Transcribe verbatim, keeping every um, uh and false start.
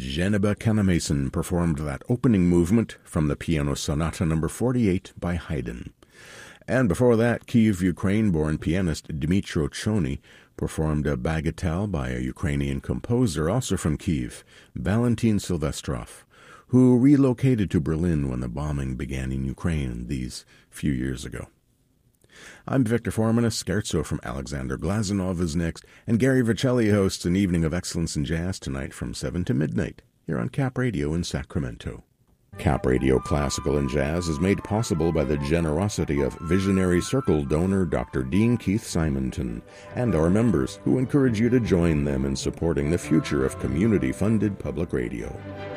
Geneba Canamason performed that opening movement from the Piano Sonata number forty-eight by Haydn. And before that, Kyiv, Ukraine-born pianist Dmytro Chony performed a bagatelle by a Ukrainian composer, also from Kyiv, Valentin Silvestrov, who relocated to Berlin when the bombing began in Ukraine these few years ago. I'm Victor Foreman. A scherzo from Alexander Glazunov is next, and Gary Vercelli hosts an evening of excellence in jazz tonight from seven to midnight here on Cap Radio in Sacramento. Cap Radio Classical and Jazz is made possible by the generosity of Visionary Circle donor Doctor Dean Keith Simonton and our members, who encourage you to join them in supporting the future of community-funded public radio.